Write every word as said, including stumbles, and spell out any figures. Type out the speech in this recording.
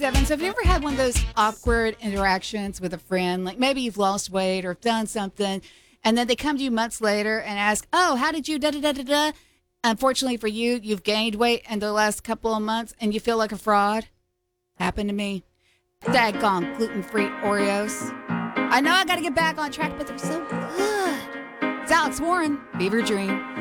Devin, so have you ever had one of those awkward interactions with a friend? Like maybe you've lost weight or done something, and then they come to you months later and ask, oh, how did you da da da da da? Unfortunately for you, you've gained weight in the last couple of months and you feel like a fraud. Happened to me. Daggone gluten-free Oreos. I know I got to get back on track, but they're so good. It's Alex Warren, Fever Dream.